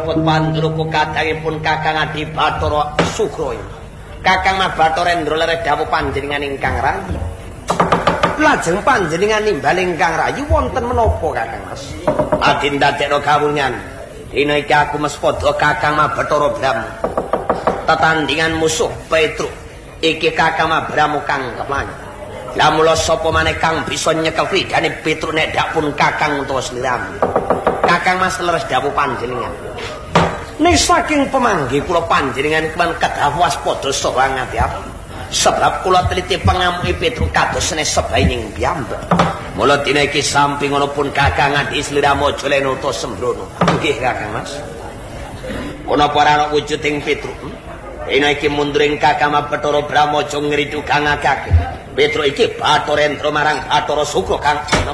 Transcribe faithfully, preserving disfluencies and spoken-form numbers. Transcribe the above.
nyambut panduluku kadangipun Kakang Adi Bathara Sukra. Kakang Bathara lereh dawuh panjenengan ingkang rayi. Lajeng panjenengan nimbal ingkang rayi wonten menapa Kakang Mas? Adi ndadekno kawungan. Dina iki aku mes padha Kakang Bathara Brahma. Tetandingan musuh Petruk. Iki Kakang Brahma kang kemana? Lah mula sapa maneh kang bisa nyekel widane Petruk nek dak pun Kakang utawa sliramu. Kakang Mas leres dawuh panjenengan. Nek saking pemanggih kula panjenengan keman kedah waspada saha ngati-ati. Sebab kula teliti pangamuki Petruk kados ne sebaining piyambak. Mula dina iki samping ngono pun Kakang Adi sliramu aja lenoto sembrono. Nggih Kakang Mas. Ana apa ana wujuding Petruk? Dina iki munduring Kakang Bathara Brahma aja ngridu kang akeh. Petruk iki Bathara marang Bathara Sukra kang